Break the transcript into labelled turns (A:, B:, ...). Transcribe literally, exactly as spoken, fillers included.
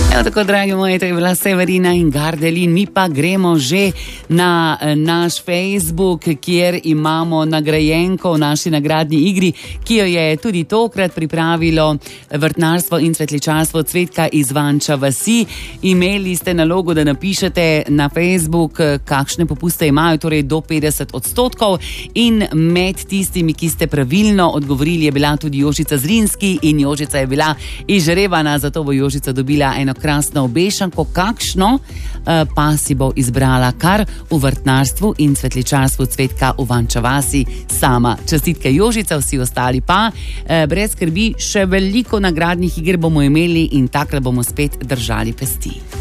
A: Evo tako, dragi moji, to je bila Severina in Gardelin. Mi pa gremo že na naš Facebook, kjer imamo nagrajenko v naši nagradni igri, ki jo je tudi tokrat pripravilo vrtnarstvo in cvetličarstvo Cvetka iz Vanča vasi. Imeli ste nalogo, da napišete na Facebook, kakšne popuste imajo, torej do petdeset odstotkov, in med tistimi, ki ste pravilno odgovorili, je bila tudi Jožica Zrinski in Jožica je bila izžrebana, zato bo Jožica dobila eno krasno obešanko. Kakšno pa si bo izbrala kar v vrtnarstvu in cvetličarstvu Cvetka v Vanča vasi sama. Čestitke Jožica, vsi ostali pa brez skrbi, še veliko nagradnih iger bomo imeli in takrat bomo spet držali pesti.